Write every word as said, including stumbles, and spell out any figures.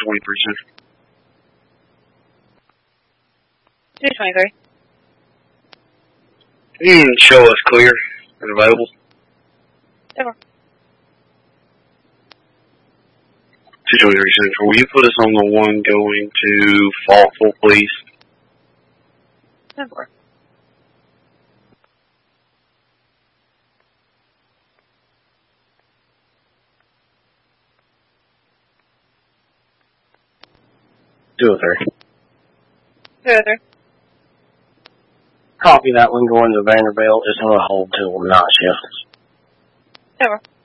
twenty-three Central. two twenty-three. You can show us clear and available. Over. two twenty-three Central. Will you put us on the one going to Fallsville, please? Over. two oh three. two oh three. Copy that one going to Vanderbilt. It's on a hold till night shift. Over.